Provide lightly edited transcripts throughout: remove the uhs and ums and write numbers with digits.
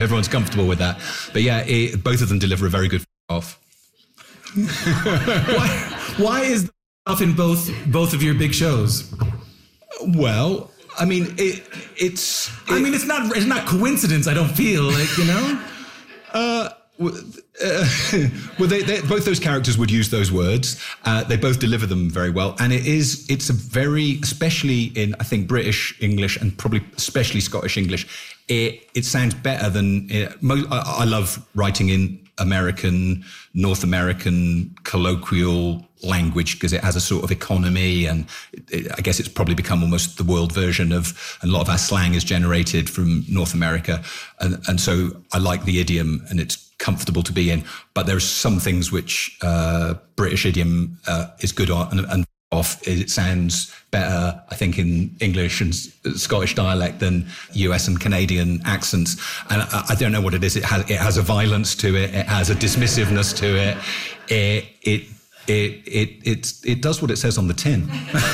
everyone's comfortable with that. But yeah, both of them deliver a very good off. Why is the off in both of your big shows? Well, I mean, it's not coincidence. I don't feel like, you know. Well, they both those characters would use those words. They both deliver them very well, and it's a very, especially in, I think, British English and probably especially Scottish English, it sounds better than I love writing in American, North American colloquial language because it has a sort of economy, and I guess it's probably become almost the world version of, and a lot of our slang is generated from North America, and so I like the idiom and it's comfortable to be in. But there are some things which British idiom is good on and off. It sounds better, I think, in English and Scottish dialect than US and Canadian accents. And I don't know what it is. It has a violence to it. It has a dismissiveness to it. It does what it says on the tin.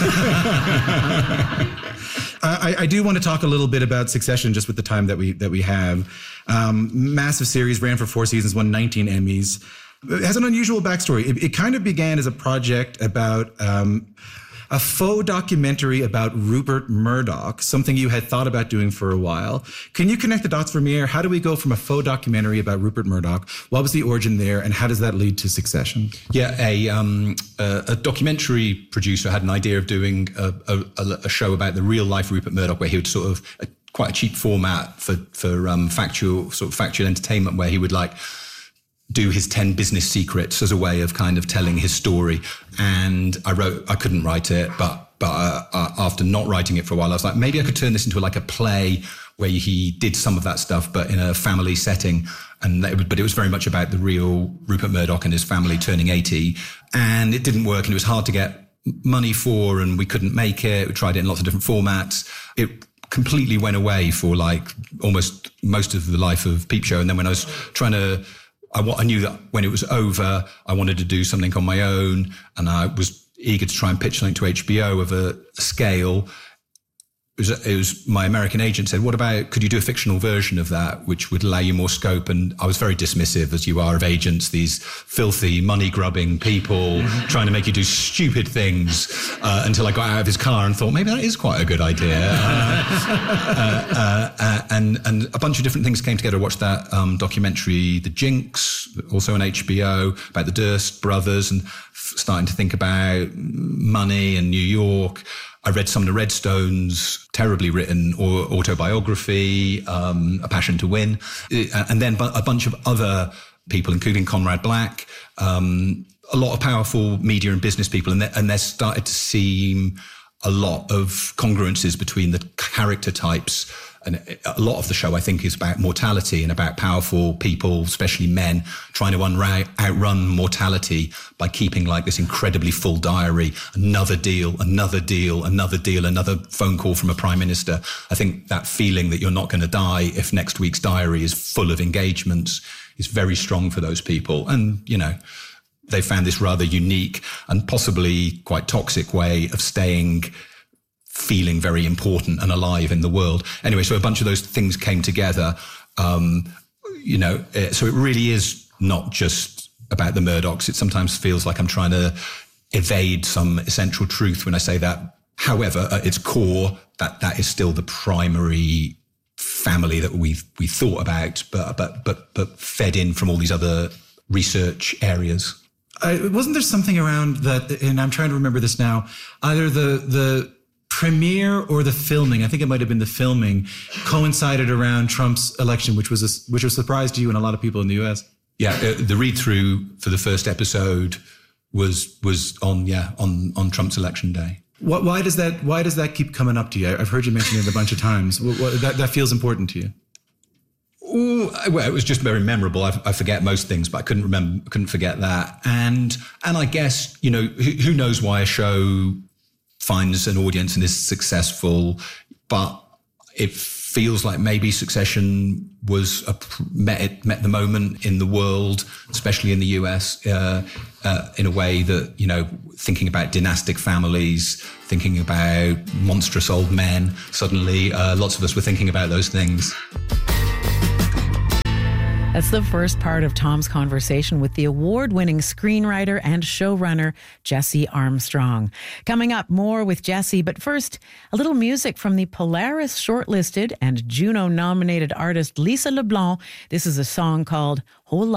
I do want to talk a little bit about Succession, just with the time that we have. Massive series, ran for 4 seasons, won 19 Emmys. It has an unusual backstory. It kind of began as a project about a faux documentary about Rupert Murdoch, something you had thought about doing for a while. Can you connect the dots for me? Or how do we go from a faux documentary about Rupert Murdoch? What was the origin there, and how does that lead to Succession? Yeah, a documentary producer had an idea of doing a show about the real life Rupert Murdoch, where he would sort of quite a cheap format for factual entertainment, where he would do his 10 business secrets as a way of kind of telling his story. And I couldn't write it, but after not writing it for a while, I was like, maybe I could turn this into a play where he did some of that stuff, but in a family setting. But it was very much about the real Rupert Murdoch and his family turning 80. And it didn't work, and it was hard to get money for, and we couldn't make it. We tried it in lots of different formats. It completely went away for almost most of the life of Peep Show. And then when I was I knew that when it was over, I wanted to do something on my own, and I was eager to try and pitch something to HBO of a scale. It was my American agent said, what about, could you do a fictional version of that, which would allow you more scope? And I was very dismissive, as you are, of agents, these filthy, money-grubbing people trying to make you do stupid things, until I got out of his car and thought, maybe that is quite a good idea. And a bunch of different things came together. I watched that documentary, The Jinx, also on HBO, about the Durst brothers, and starting to think about money and New York. I read some of the Redstones' terribly written autobiography, A Passion to Win, and then a bunch of other people, including Conrad Black, a lot of powerful media and business people, and there started to seem a lot of congruences between the character types. And a lot of the show, I think, is about mortality and about powerful people, especially men, trying to outrun mortality by keeping this incredibly full diary, another deal, another phone call from a prime minister. I think that feeling that you're not going to die if next week's diary is full of engagements is very strong for those people. And, they found this rather unique and possibly quite toxic way of feeling very important and alive in the world. Anyway, so a bunch of those things came together. So it really is not just about the Murdochs. It sometimes feels like I'm trying to evade some essential truth when I say that. However, at its core, that is still the primary family that we thought about, but fed in from all these other research areas. Wasn't there something around that, and I'm trying to remember this now, either the premiere or the filming, I think it might have been the filming, coincided around Trump's election, which was a surprise to you and a lot of people in the US. Yeah, the read-through for the first episode was on Trump's election day. Why does that keep coming up to you? I've heard you mention it a bunch of times. That feels important to you. Ooh, well, it was just very memorable. I forget most things, but I couldn't forget that. And I guess, who knows why a show finds an audience and is successful, but it feels like maybe Succession was met the moment in the world, especially in the US, in a way that, thinking about dynastic families, thinking about monstrous old men, suddenly lots of us were thinking about those things. That's the first part of Tom's conversation with the award-winning screenwriter and showrunner, Jesse Armstrong. Coming up, more with Jesse, but first, a little music from the Polaris shortlisted and Juno-nominated artist Lisa LeBlanc. This is a song called Whole